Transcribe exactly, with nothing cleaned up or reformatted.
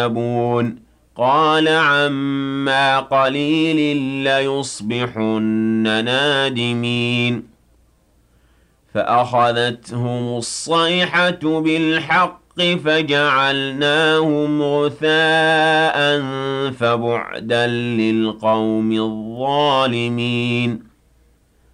يَعْلَمُونَ قَالَ عَمَّا قَلِيلٍ لَّيُصْبِحُنَّ نَادِمِينَ فَأَخَذَتْهُمُ الصَّيْحَةُ بِالْحَقِّ فَجَعَلْنَاهُمْ غُثَاءً فَبُعْدًا لِّلْقَوْمِ الظَّالِمِينَ